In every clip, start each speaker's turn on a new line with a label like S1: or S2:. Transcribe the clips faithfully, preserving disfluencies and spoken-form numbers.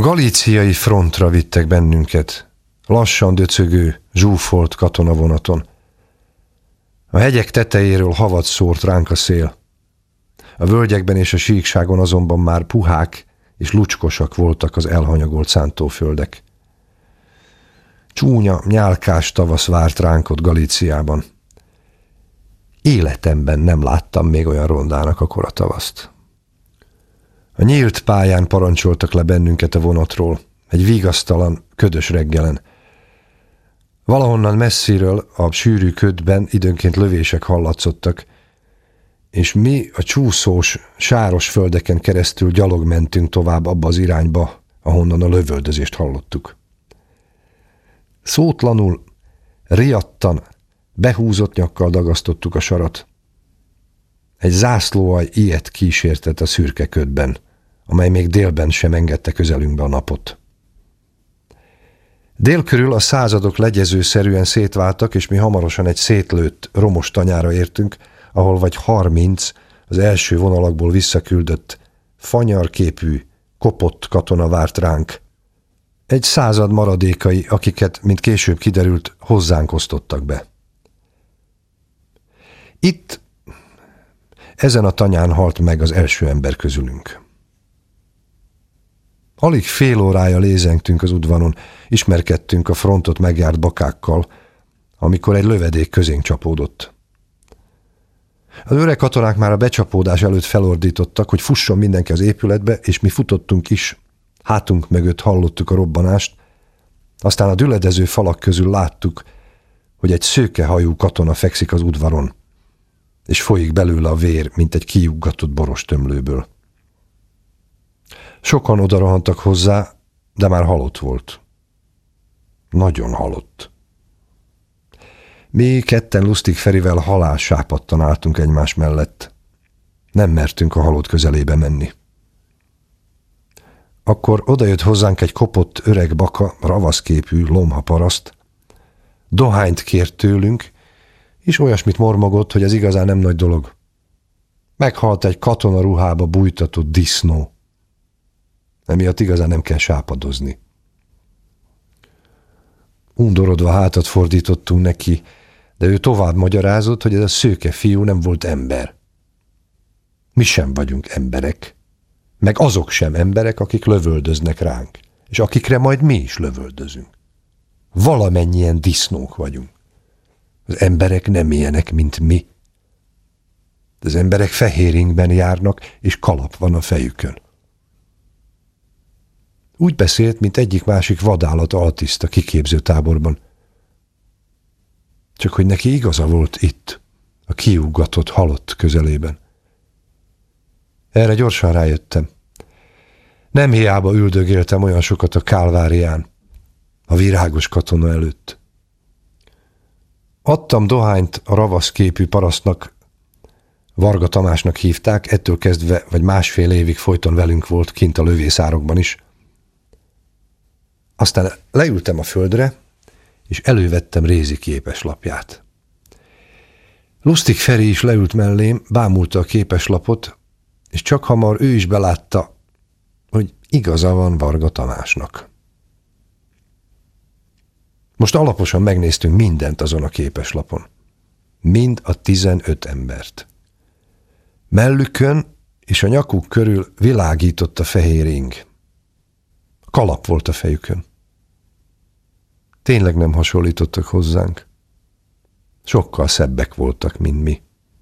S1: galíciai frontra vittek bennünket, lassan döcögő, zsúfolt katonavonaton. A hegyek tetejéről havat szórt ránk a szél. A völgyekben és a síkságon azonban már puhák és lucskosak voltak az elhanyagolt szántóföldek. Csúnya, nyálkás tavasz várt ránk ott Galíciában. Életemben nem láttam még olyan rondának akkora tavaszt. A nyílt pályán parancsoltak le bennünket a vonatról, egy vigasztalan, ködös reggelen. Valahonnan messziről, a sűrű ködben időnként lövések hallatszottak, és mi a csúszós, sáros földeken keresztül gyalog mentünk tovább abba az irányba, ahonnan a lövöldözést hallottuk. Szótlanul, riadtan, behúzott nyakkal dagasztottuk a sarat. Egy zászlóaj ilyet kísértett a szürke ködben, amely még délben sem engedte közelünkbe a napot. Dél körül a századok legyezőszerűen szétváltak, és mi hamarosan egy szétlőtt, romos tanyára értünk, ahol vagy harminc az első vonalakból visszaküldött, fanyarképű, kopott katona várt ránk. Egy század maradékai, akiket, mint később kiderült, hozzánk osztottak be. Itt, ezen a tanyán halt meg az első ember közülünk. Alig fél órája lézengtünk az udvaron, ismerkedtünk a frontot megjárt bakákkal, amikor egy lövedék közénk csapódott. Az öreg katonák már a becsapódás előtt felordítottak, hogy fusson mindenki az épületbe, és mi futottunk is. Hátunk mögött hallottuk a robbanást, aztán a düledező falak közül láttuk, hogy egy szőkehajú katona fekszik az udvaron, és folyik belőle a vér, mint egy kijuggatott borostömlőből. Sokan odarohantak hozzá, de már halott volt. Nagyon halott. Mi ketten Lustig Ferivel halálsápadtan álltunk egymás mellett. Nem mertünk a halott közelébe menni. Akkor odajött hozzánk egy kopott öreg baka, ravaszképű lomha paraszt. Dohányt kért tőlünk, és olyasmit mormogott, hogy ez igazán nem nagy dolog. Meghalt egy katona ruhába bújtatott disznó. Emiatt igazán nem kell sápadozni. Undorodva hátat fordítottunk neki, de ő tovább magyarázott, hogy ez a szőke fiú nem volt ember. Mi sem vagyunk emberek, meg azok sem emberek, akik lövöldöznek ránk, és akikre majd mi is lövöldözünk. Valamennyien disznók vagyunk. Az emberek nem ilyenek, mint mi. Az emberek fehér ingben járnak, és kalap van a fejükön. Úgy beszélt, mint egyik-másik vadállat altiszta kiképző táborban. Csak hogy neki igaza volt itt, a kiuggatott halott közelében. Erre gyorsan rájöttem. Nem hiába üldögéltem olyan sokat a Kálvárián, a virágos katona előtt. Adtam dohányt a ravaszképű parasztnak, Varga Tamásnak hívták, ettől kezdve vagy másfél évig folyton velünk volt kint a lövészárokban is. Aztán leültem a földre, és elővettem Rézi képeslapját. Lustig Feri is leült mellém, bámulta a képeslapot, és csak hamar ő is belátta, hogy igaza van Varga Tamásnak. Most alaposan megnéztünk mindent azon a képeslapon. Mind a tizenöt embert. Mellükön és a nyakuk körül világított a fehér ing. Kalap volt a fejükön. Tényleg nem hasonlítottak hozzánk. Sokkal szebbek voltak, mint mi.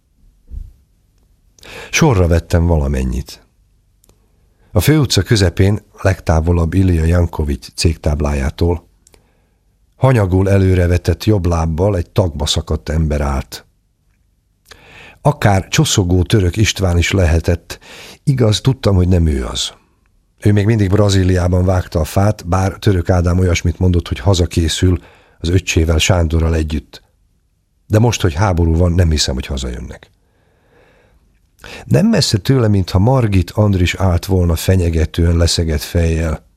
S1: Sorra vettem valamennyit. A főutca közepén, legtávolabb Ilja Jankovics cégtáblájától, hanyagul előrevetett jobb lábbal egy tagba szakadt ember állt. Akár csoszogó Török István is lehetett, igaz, tudtam, hogy nem ő az. Ő még mindig Brazíliában vágta a fát, bár Török Ádám olyasmit mondott, hogy hazakészül az öccsével, Sándorral együtt. De most, hogy háború van, nem hiszem, hogy hazajönnek. Nem messze tőle, mintha Margit Andris állt volna fenyegetően leszegett fejjel.